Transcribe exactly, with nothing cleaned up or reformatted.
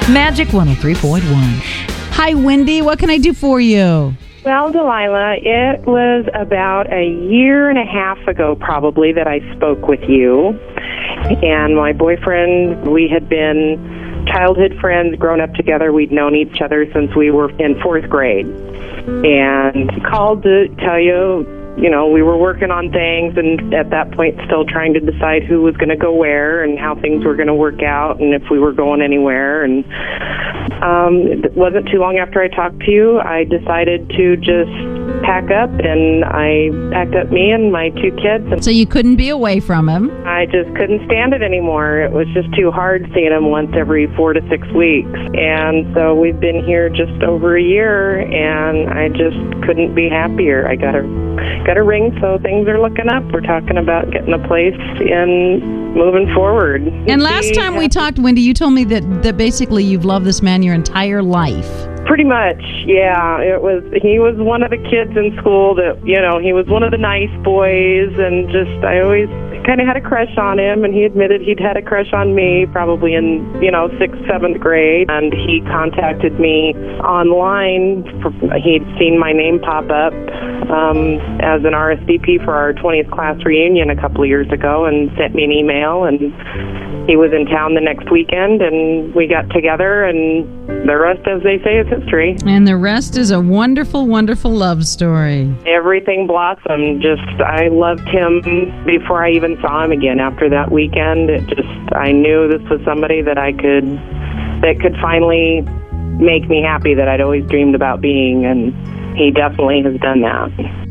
Magic one oh three point one. Hi, Wendy. What can I do for you? Well, Delilah, it was about a year and a half ago probably that I spoke with you. And my boyfriend, we had been childhood friends, grown up together. We'd known each other since we were in fourth grade. And he called to tell you, you know, we were working on things and at that point still trying to decide who was going to go where and how things were going to work out and if we were going anywhere. And um, it wasn't too long after I talked to you, I decided to just pack up, and I packed up me and my two kids. And so you couldn't be away from him? I just couldn't stand it anymore. It was just too hard seeing him once every four to six weeks. And so we've been here just over a year, and I just couldn't be happier. I got a got a ring, so things are looking up. We're talking about getting a place and moving forward. And last time we talked, Wendy, you told me that, that basically you've loved this man your entire life. Pretty much, yeah. It was. He was one of the kids in school that, you know, he was one of the nice boys, and just I always kind of had a crush on him, and he admitted he'd had a crush on me probably in, you know, sixth, seventh grade, and he contacted me online. For, he'd seen my name pop up um, as an R S V P for our twentieth class reunion a couple of years ago and sent me an email, and he was in town the next weekend, and we got together, and the rest, as they say, is history. And the rest is a wonderful, wonderful love story. Everything blossomed. Just, I loved him before I even saw him again after that weekend. It just, I knew this was somebody that I could, that could finally make me happy that I'd always dreamed about being, and he definitely has done that.